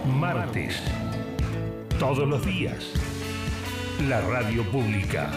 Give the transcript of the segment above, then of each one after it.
Martes. Todos los días. La radio pública.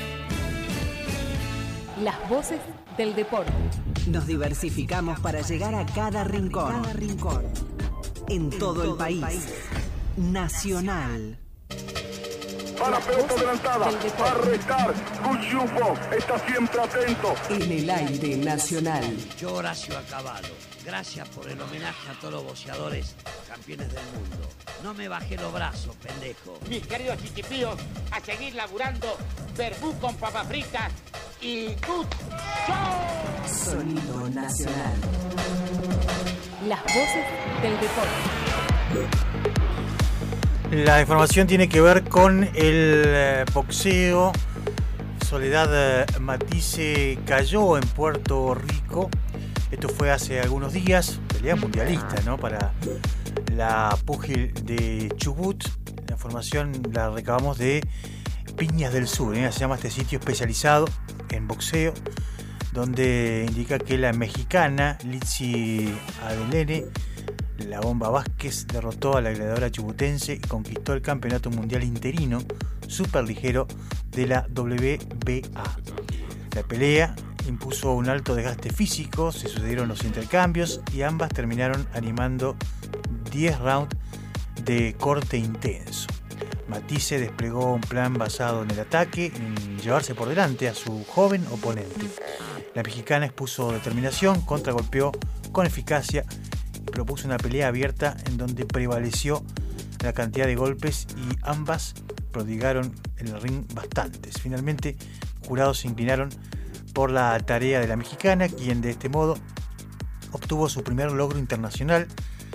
Las voces del deporte. Nos diversificamos para llegar a cada rincón. En todo el país. Nacional. Para pelota adelantada, va a restar, Cuchufo está siempre atento. En el aire nacional. Yo, Horacio Acabado, gracias por el homenaje a todos los boxeadores campeones del mundo. No me bajé los brazos, pendejo. Mis queridos chiquipíos, a seguir laburando, verbú con papas fritas y good show. Sonido nacional. Las voces del deporte. La información tiene que ver con el boxeo. Soledad Matisse cayó en Puerto Rico. Esto fue hace algunos días. Pelea mundialista, ¿no? Para la púgil de Chubut. La información la recabamos de Piñas del Sur, ¿eh? Se llama este sitio especializado en boxeo, donde indica que la mexicana Litsi Adelene, la Bomba Vázquez, derrotó a la gladiadora chubutense y conquistó el campeonato mundial interino superligero de la WBA. La pelea impuso un alto desgaste físico, se sucedieron los intercambios y ambas terminaron animando 10 rounds de corte intenso. Matisse desplegó un plan basado en el ataque, en llevarse por delante a su joven oponente. La mexicana expuso determinación, contragolpeó con eficacia y propuso una pelea abierta en donde prevaleció la cantidad de golpes y ambas prodigaron en el ring bastantes. Finalmente, jurados se inclinaron por la tarea de la mexicana, quien de este modo obtuvo su primer logro internacional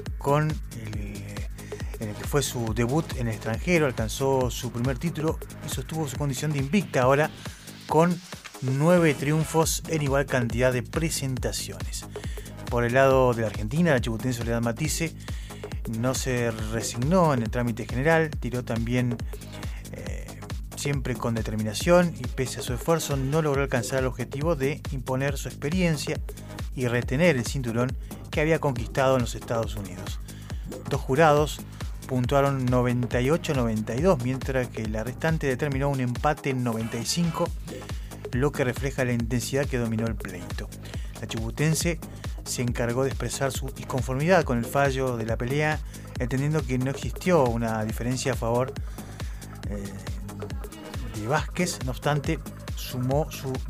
en el que fue su debut en el extranjero, alcanzó su primer título y sostuvo su condición de invicta ahora con 9 triunfos en igual cantidad de presentaciones. Por el lado de la Argentina, la chubutense Soledad Matisse no se resignó en el trámite general, tiró también siempre con determinación y pese a su esfuerzo no logró alcanzar el objetivo de imponer su experiencia y retener el cinturón que había conquistado en los Estados Unidos. Dos jurados puntuaron 98-92, mientras que la restante determinó un empate en 95, lo que refleja la intensidad que dominó el pleito. La chubutense se encargó de expresar su disconformidad con el fallo de la pelea, entendiendo que no existió una diferencia a favor de Vázquez. No obstante, sumó su